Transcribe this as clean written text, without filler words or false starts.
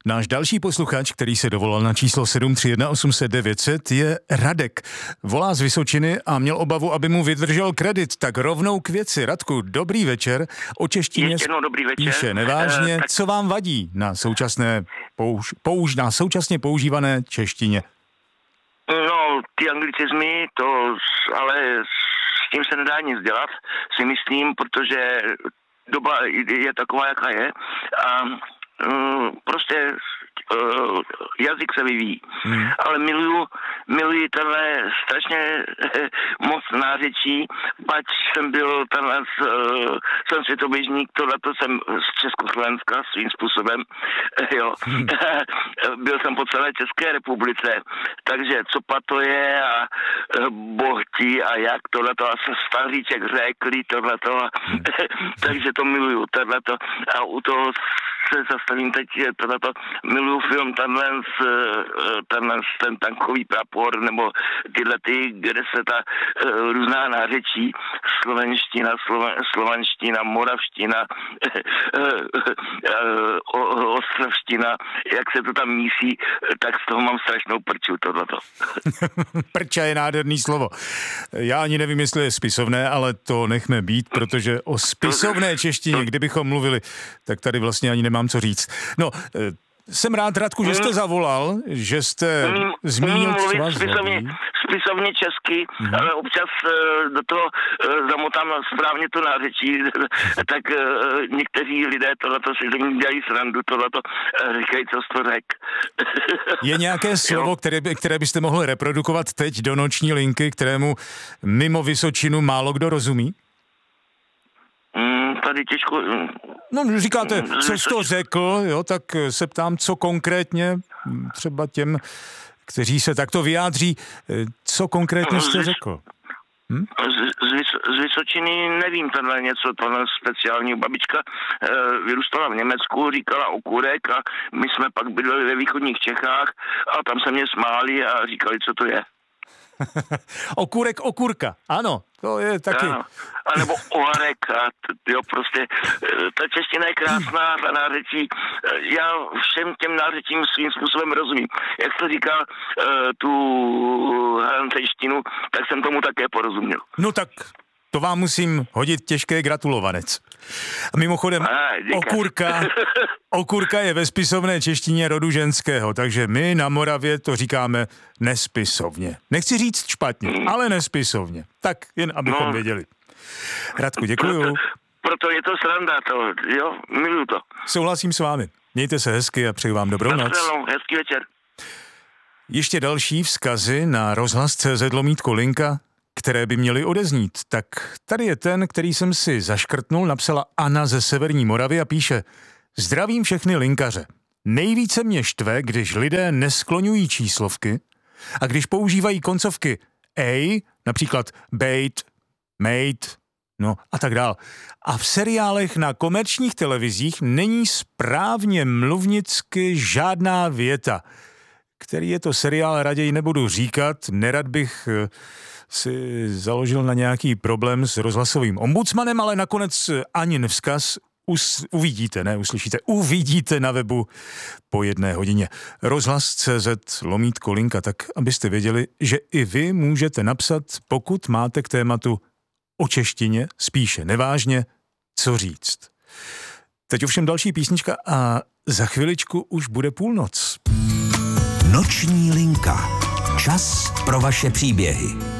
Náš další posluchač, který se dovolal na číslo 731 800 900, je Radek. Volá z Vysočiny a měl obavu, aby mu vydržel kredit. Tak rovnou k věci. Radku, dobrý večer. O češtině píše nevážně. Co vám vadí na současně používané češtině? No, ty anglicizmy, ale s tím se nedá nic dělat, si myslím, protože doba je taková, jaká je a prostě jazyk se vyvíjí. Ale miluji tenhle strašně moc nářečí, pač jsem byl jsem světoběžník, tohleto jsem z Československa svým způsobem, jo. Byl jsem po celé České republice, takže co to je a bohti a jak tohleto a se staříček řekli tohleto, takže to miluju, tohleto a u toho se zastavím teď, tohleto miluju film ten tankový prapor, nebo tyhle kde se ta různá nářečí, slovanština, moravština, ostravština, jak se to tam mísí, tak z toho mám strašnou prču tohleto. Prča je nádherný slovo. Já ani nevím, jestli je spisovné, ale to nechme být, protože o spisovné češtině, kdybychom mluvili, tak tady vlastně ani nemám co říct. No, jsem rád, Radku, že jste zavolal, že jste zmínil spisovně česky, ale občas do toho zamotám správně to nářečí, tak někteří lidé tohleto si do ní dělají srandu, tohleto říkají, co jsi to řekl. Je nějaké slovo, které byste mohli reprodukovat teď do noční linky, kterému mimo Vysočinu málo kdo rozumí? Tady těžko... No, říkáte, co jsi to řekl, jo, tak se ptám, co konkrétně, třeba těm, kteří se takto vyjádří, co konkrétně jste řekl? Z Vysočiny nevím tohle něco speciálního. Babička vyrůstala v Německu, říkala okurek a my jsme pak bydleli ve východních Čechách a tam se mě smáli a říkali, co to je. Okurek, okurka, ano, to je taky. Ano. A nebo oharek a jo, prostě ta čeština je krásná, ta nářečí, já všem těm nářečím svým způsobem rozumím. Jak se říká tu hantejštinu, tak jsem tomu také porozuměl. No tak to vám musím hodit těžké gratulovanec. A mimochodem, okurka je ve spisovné češtině rodu ženského, takže my na Moravě to říkáme nespisovně. Nechci říct špatně, ale nespisovně. Tak jen abychom věděli. Radku, děkuju. Proto je to sranda, jo, miluju to. Souhlasím s vámi. Mějte se hezky a přeju vám dobrou noc. Hezký večer. Ještě další vzkazy na rozhlas.cz/linka, které by měly odeznít. Tak tady je ten, který jsem si zaškrtnul, napsala Anna ze Severní Moravy a píše: Zdravím všechny linkaře. Nejvíce mě štve, když lidé neskloňují číslovky a když používají koncovky ej, například bejt, mate, no a tak dál. A v seriálech na komerčních televizích není správně mluvnicky žádná věta. Který je to seriál, raději nebudu říkat, nerad bych si založil na nějaký problém s rozhlasovým ombudsmanem, ale nakonec Anin vzkaz uvidíte, ne uslyšíte, uvidíte na webu po 1 hodině. Rozhlas.cz/linka, tak abyste věděli, že i vy můžete napsat, pokud máte k tématu o češtině, spíše nevážně, co říct. Teď ovšem další písnička a za chviličku už bude půlnoc. Noční linka. Čas pro vaše příběhy.